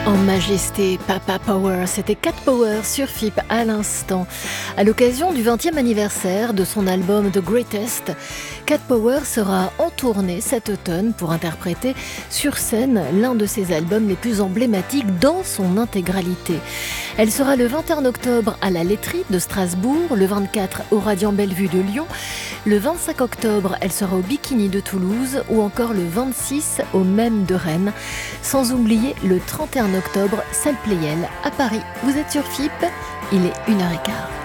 En majesté, Papa Power, c'était Cat Power sur FIP à l'instant. À l'occasion du 20e anniversaire de son album The Greatest, Cat Power sera en tournée cet automne pour interpréter sur scène l'un de ses albums les plus emblématiques dans son intégralité. Elle sera le 21 octobre à la Laiterie de Strasbourg, le 24 au Radiant Bellevue de Lyon, le 25 octobre elle sera au Bikini de Toulouse ou encore le 26 au Même de Rennes, sans oublier le 31 octobre, salle Pléiel à Paris. Vous êtes sur FIP, il est 1h15.